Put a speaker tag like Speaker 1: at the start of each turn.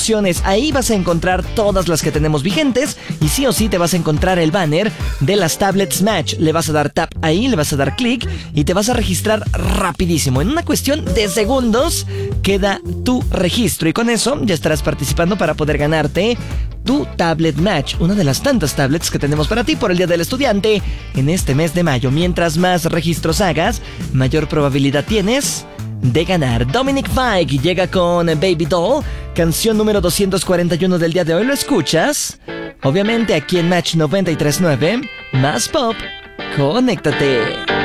Speaker 1: promociones. Ahí vas a encontrar todas las que tenemos vigentes y sí o sí te vas a encontrar el banner de las tablets Match. Le vas a dar tap ahí, le vas a dar clic y te vas a registrar rapidísimo. En una cuestión de segundos queda tu registro y con eso ya estarás participando para poder ganarte tu tablet Match, una de las tantas tablets que tenemos para ti por el Día del Estudiante en este mes de mayo. Mientras más registros hagas, mayor probabilidad tienes de ganar. Dominic Fike llega con Baby Doll, canción número 241 del día de hoy. ¿Lo escuchas? Obviamente aquí en Match 93.9, más pop, conéctate.